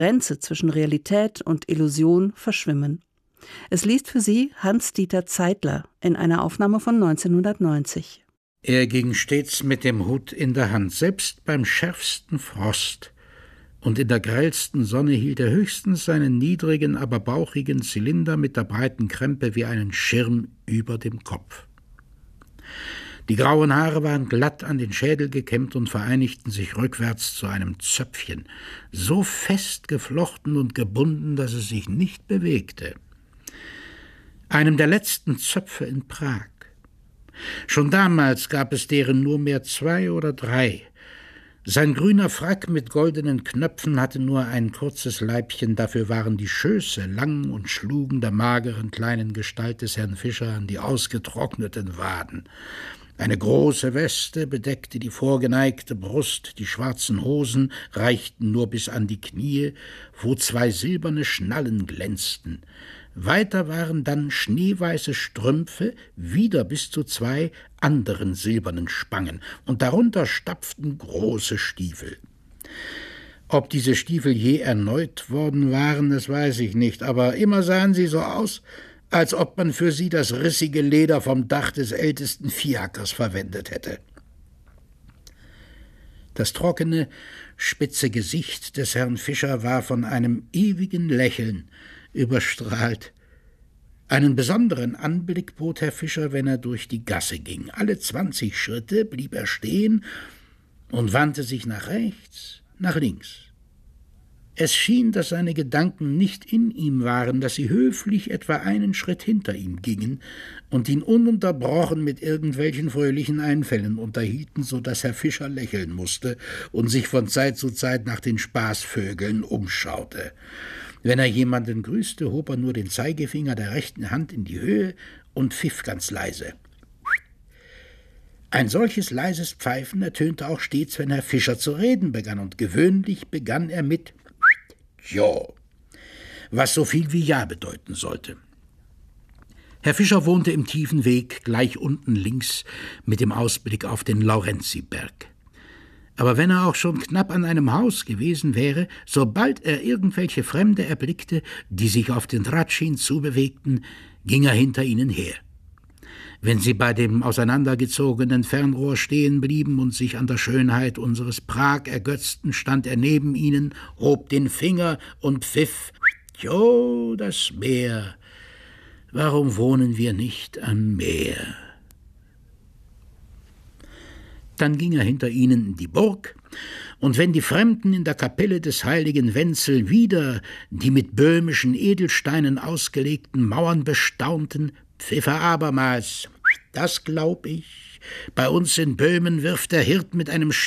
Grenze zwischen Realität und Illusion verschwimmen. Es liest für sie Hans-Dieter Zeitler in einer Aufnahme von 1990. Er ging stets mit dem Hut in der Hand, selbst beim schärfsten Frost, und in der grellsten Sonne hielt er höchstens seinen niedrigen, aber bauchigen Zylinder mit der breiten Krempe wie einen Schirm über dem Kopf. Die grauen Haare waren glatt an den Schädel gekämmt und vereinigten sich rückwärts zu einem Zöpfchen, so fest geflochten und gebunden, dass es sich nicht bewegte. Einem der letzten Zöpfe in Prag. Schon damals gab es deren nur mehr 2 oder 3. Sein grüner Frack mit goldenen Knöpfen hatte nur ein kurzes Leibchen, dafür waren die Schöße lang und schlugen der mageren kleinen Gestalt des Herrn Fischer an die ausgetrockneten Waden. Eine große Weste bedeckte die vorgeneigte Brust, die schwarzen Hosen reichten nur bis an die Knie, wo 2 silberne Schnallen glänzten. Weiter waren dann schneeweiße Strümpfe, wieder bis zu 2 anderen silbernen Spangen, und darunter stapften große Stiefel. Ob diese Stiefel je erneut worden waren, das weiß ich nicht, aber immer sahen sie so aus, als ob man für sie das rissige Leder vom Dach des ältesten Fiakers verwendet hätte. Das trockene, spitze Gesicht des Herrn Fischer war von einem ewigen Lächeln überstrahlt. Einen besonderen Anblick bot Herr Fischer, wenn er durch die Gasse ging. Alle 20 Schritte blieb er stehen und wandte sich nach rechts, nach links. Es schien, dass seine Gedanken nicht in ihm waren, dass sie höflich etwa einen Schritt hinter ihm gingen und ihn ununterbrochen mit irgendwelchen fröhlichen Einfällen unterhielten, so dass Herr Fischer lächeln musste und sich von Zeit zu Zeit nach den Spaßvögeln umschaute. Wenn er jemanden grüßte, hob er nur den Zeigefinger der rechten Hand in die Höhe und pfiff ganz leise. Ein solches leises Pfeifen ertönte auch stets, wenn Herr Fischer zu reden begann, und gewöhnlich begann er mit »Jo«, was so viel wie Ja bedeuten sollte. Herr Fischer wohnte im tiefen Weg, gleich unten links, mit dem Ausblick auf den Laurenziberg. Aber wenn er auch schon knapp an einem Haus gewesen wäre, sobald er irgendwelche Fremde erblickte, die sich auf den Hradschin zubewegten, ging er hinter ihnen her. Wenn sie bei dem auseinandergezogenen Fernrohr stehen blieben und sich an der Schönheit unseres Prag ergötzten, stand er neben ihnen, hob den Finger und pfiff »Jo, das Meer, warum wohnen wir nicht am Meer?« Dann ging er hinter ihnen in die Burg, und wenn die Fremden in der Kapelle des heiligen Wenzel wieder die mit böhmischen Edelsteinen ausgelegten Mauern bestaunten, pfiff er abermals »Das glaub ich, bei uns in Böhmen wirft der Hirt mit einem